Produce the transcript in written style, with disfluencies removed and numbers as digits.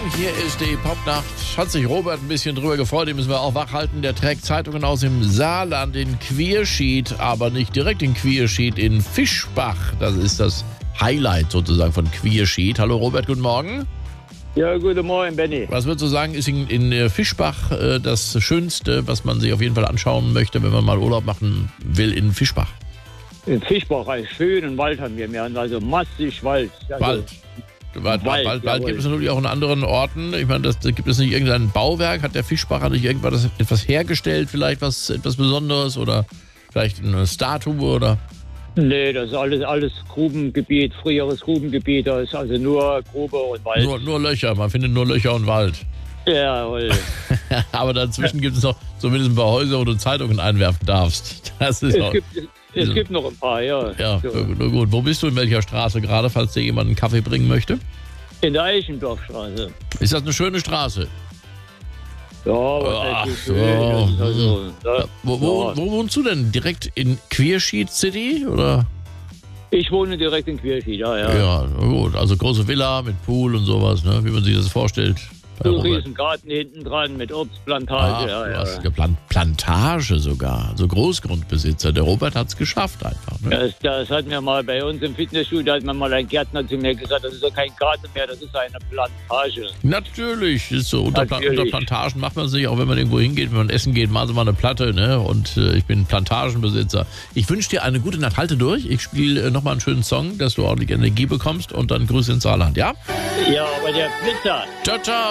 Hier ist die Popnacht. Hat sich Robert ein bisschen drüber gefreut, den müssen wir auch wachhalten. Der trägt Zeitungen aus dem Saarland in Quierschied, aber nicht direkt in Quierschied, in Fischbach. Das ist das Highlight sozusagen von Quierschied. Hallo Robert, guten Morgen. Ja, guten Morgen, Benny. Was würdest du sagen, ist in Fischbach das Schönste, was man sich auf jeden Fall anschauen möchte, wenn man mal Urlaub machen will in Fischbach? In Fischbach, einen schönen Wald haben wir. Wir haben also massig Wald. Also Wald gibt es natürlich auch in anderen Orten. Ich meine, gibt es nicht irgendein Bauwerk? Hat der Fischbacher nicht etwas hergestellt, vielleicht etwas Besonderes oder vielleicht eine Statue oder? Nee, das ist alles Grubengebiet, früheres Grubengebiet. Da ist also nur Grube und Wald. Nur Löcher, man findet nur Löcher und Wald. Jawohl. Aber dazwischen gibt es noch zumindest ein paar Häuser, wo du Zeitungen einwerfen darfst. Es gibt noch ein paar, ja. Ja, nur gut. Wo bist du, in welcher Straße gerade, falls dir jemand einen Kaffee bringen möchte? In der Eichendorfstraße. Ist das eine schöne Straße? Ja, Ach was so. Wo wohnst du denn? Direkt in Quierschied City, oder? Ich wohne direkt in Quierschied, ja. Ja, gut. Also große Villa mit Pool und sowas, ne? Wie man sich das vorstellt. So ein riesen Garten hinten dran mit Obstplantage. Plantage sogar. So Großgrundbesitzer. Der Robert hat es geschafft einfach. Ne? Das hat mir mal bei uns im Fitnessstudio, hat mir mal ein Gärtner zu mir gesagt, das ist doch kein Garten mehr, das ist eine Plantage. Natürlich. Ist so. Unter Plantagen macht man sich, auch wenn man irgendwo hingeht, wenn man essen geht, mal so mal eine Platte. Ne? Und ich bin Plantagenbesitzer. Ich wünsche dir eine gute Nacht. Halte durch. Ich spiele nochmal einen schönen Song, dass du ordentlich Energie bekommst und dann Grüße ins Saarland, ja? Ja, aber der Blitzer. Ciao, ciao.